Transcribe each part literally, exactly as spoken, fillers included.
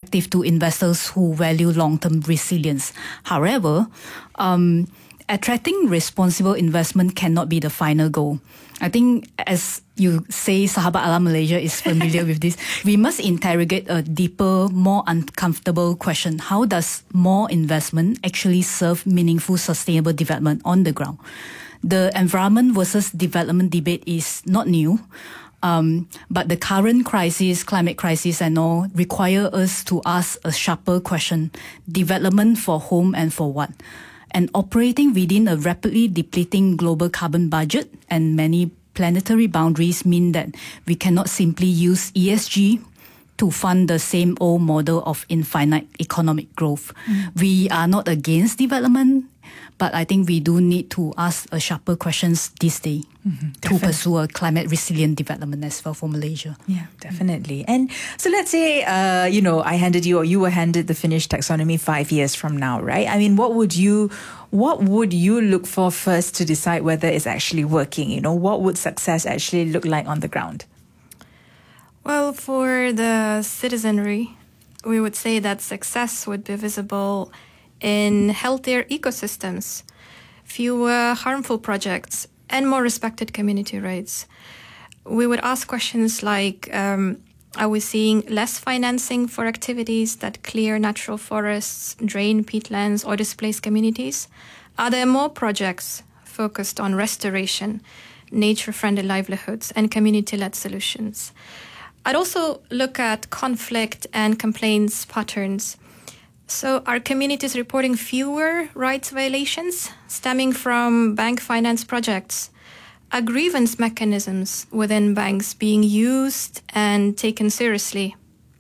attractive to investors who value long-term resilience. However, um, attracting responsible investment cannot be the final goal. I think, as you say, Sahabat Alam Malaysia is familiar with this. We must interrogate a deeper, more uncomfortable question. How does more investment actually serve meaningful, sustainable development on the ground? The environment versus development debate is not new. Um, but the current crisis, climate crisis and all, require us to ask a sharper question. Development for whom and for what? And operating within a rapidly depleting global carbon budget and many planetary boundaries mean that we cannot simply use E S G to fund the same old model of infinite economic growth. Mm. We are not against development, but I think we do need to ask a sharper questions this day mm-hmm, to pursue a climate resilient development as well for Malaysia. Yeah, definitely. Mm. And so let's say, uh, you know, I handed you or you were handed the Finnish taxonomy five years from now, right? I mean, what would you, what would you look for first to decide whether it's actually working? You know, what would success actually look like on the ground? Well, for the citizenry, we would say that success would be visible in healthier ecosystems, fewer harmful projects, and more respected community rights. We would ask questions like, um, are we seeing less financing for activities that clear natural forests, drain peatlands, or displace communities? Are there more projects focused on restoration, nature-friendly livelihoods, and community-led solutions? I'd also look at conflict and complaints patterns. So are communities reporting fewer rights violations stemming from bank finance projects? Are grievance mechanisms within banks being used and taken seriously?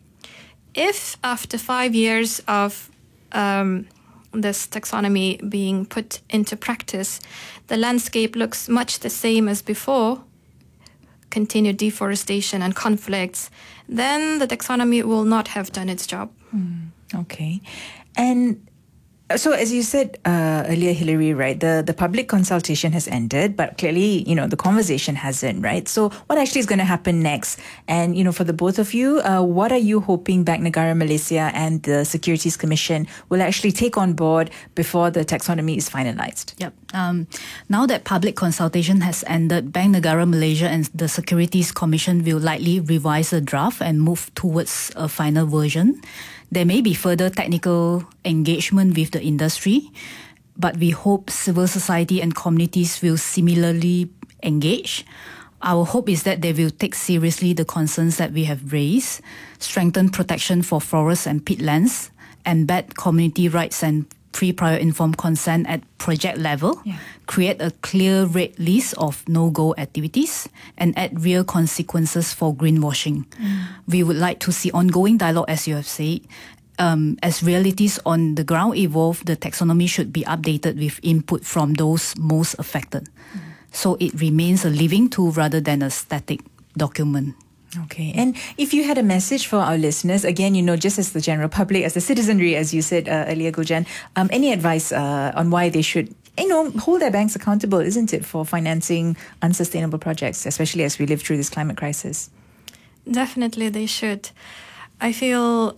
If after five years of um, this taxonomy being put into practice, the landscape looks much the same as before, continued deforestation and conflicts, then the taxonomy will not have done its job. Mm, okay. And so, as you said uh, earlier, Hilary, right, the, the public consultation has ended, but clearly, you know, the conversation hasn't, right? So what actually is going to happen next? And, you know, for the both of you, uh, what are you hoping Bank Negara Malaysia and the Securities Commission will actually take on board before the taxonomy is finalized? Yep. Um, now that public consultation has ended, Bank Negara Malaysia and the Securities Commission will likely revise the draft and move towards a final version. There may be further technical engagement with the industry, but we hope civil society and communities will similarly engage. Our hope is that they will take seriously the concerns that we have raised, strengthen protection for forests and peatlands, embed community rights and pre-prior informed consent at project level, yeah. create a clear red list of no-go activities, and add real consequences for greenwashing. Mm. We would like to see ongoing dialogue, as you have said. Um, as realities on the ground evolve, the taxonomy should be updated with input from those most affected. Mm. So it remains a living tool rather than a static document. Okay. And if you had a message for our listeners, again, you know, just as the general public, as the citizenry, as you said uh, earlier, Gujan, um, any advice uh, on why they should, you know, hold their banks accountable, isn't it, for financing unsustainable projects, especially as we live through this climate crisis? Definitely they should. I feel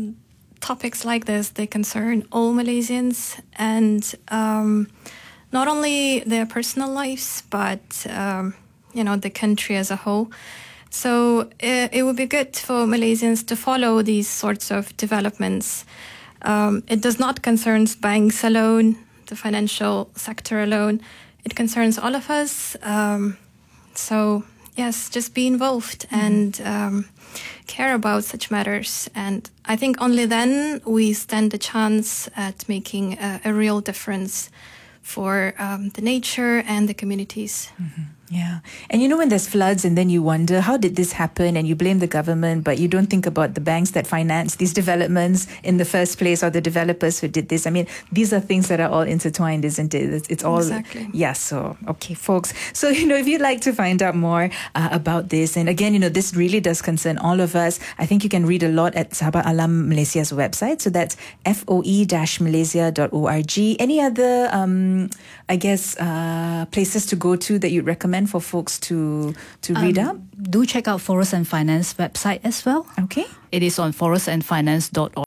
topics like this, they concern all Malaysians and um, not only their personal lives, but, um, you know, the country as a whole. So uh, it would be good for Malaysians to follow these sorts of developments. Um, it does not concern banks alone, the financial sector alone. It concerns all of us. Um, so yes, just be involved mm-hmm. and um, care about such matters. And I think only then we stand a chance at making a, a real difference for um, the nature and the communities. Mm-hmm. Yeah. And you know, when there's floods and then you wonder, how did this happen? And you blame the government, but you don't think about the banks that finance these developments in the first place or the developers who did this. I mean, these are things that are all intertwined, isn't it? It's, it's all... Exactly. Yeah, so, okay, folks. So, you know, if you'd like to find out more uh, about this, and again, you know, this really does concern all of us, I think you can read a lot at Sahabat Alam Malaysia's website. So that's f o e dash malaysia dot org. Any other, um, I guess, uh, places to go to that you'd recommend for folks to to read um, up? Do check out Forest and Finance website as well. Okay. It is on forest and finance dot org.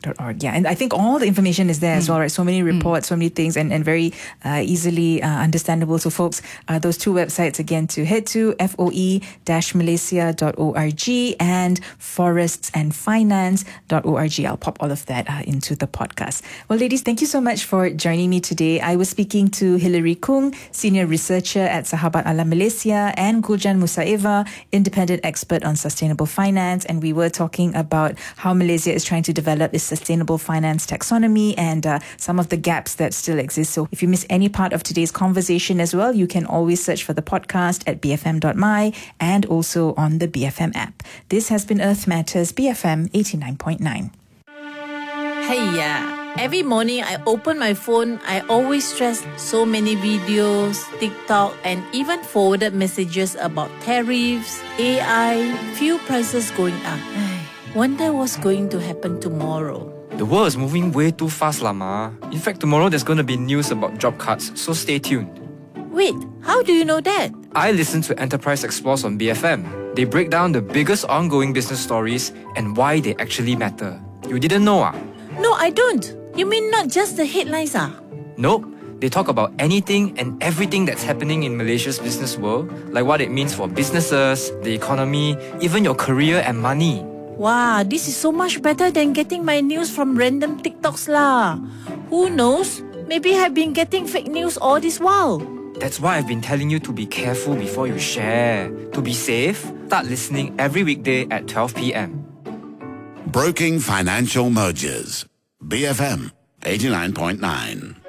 dot org. Yeah, and I think all the information is there mm. as well, right? So many reports, mm. so many things, and, and very uh, easily uh, understandable. So folks, uh, those two websites again to head to, F O E malaysia dot org and forests and finance dot org. I'll pop all of that uh, into the podcast. Well, ladies, thank you so much for joining me today. I was speaking to Hilary Kung, Senior Researcher at Sahabat Alam Malaysia, and Guljan Musaeva, Independent Expert on Sustainable Finance, and we were talking about how Malaysia is trying to develop its sustainable finance taxonomy and uh, some of the gaps that still exist. So if you miss any part of today's conversation as well, you can always search for the podcast at b f m dot m y and also on the B F M app. This has been Earth Matters, B F M eighty-nine point nine. Hey, yeah. Every morning I open my phone, I always stress so many videos, TikTok, and even forwarded messages about tariffs, A I, fuel prices going up. Wonder what's going to happen tomorrow. The world is moving way too fast, Lama. In fact, tomorrow there's going to be news about job cuts, so stay tuned. Wait, how do you know that? I listen to Enterprise Explores on B F M. They break down the biggest ongoing business stories and why they actually matter. You didn't know, ah? No, I don't. You mean not just the headlines, ah? Nope. They talk about anything and everything that's happening in Malaysia's business world, like what it means for businesses, the economy, even your career and money. Wow, this is so much better than getting my news from random TikToks lah. Who knows? Maybe I've been getting fake news all this while. That's why I've been telling you to be careful before you share. To be safe, start listening every weekday at twelve p.m. Broking Financial Mergers. B F M eighty-nine point nine.